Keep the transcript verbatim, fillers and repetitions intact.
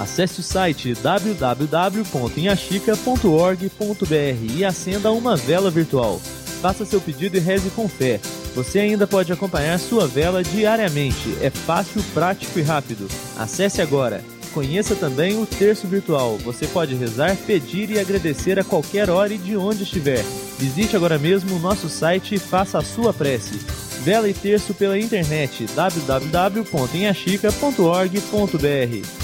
Acesse o site w w w ponto inhaxica ponto org ponto b r e acenda uma vela virtual. Faça seu pedido e reze com fé. Você ainda pode acompanhar sua vela diariamente. É fácil, prático e rápido. Acesse agora. Conheça também o Terço Virtual. Você pode rezar, pedir e agradecer a qualquer hora e de onde estiver. Visite agora mesmo o nosso site e faça a sua prece. Vela e terço pela internet w w w ponto inhaxica ponto org ponto b r.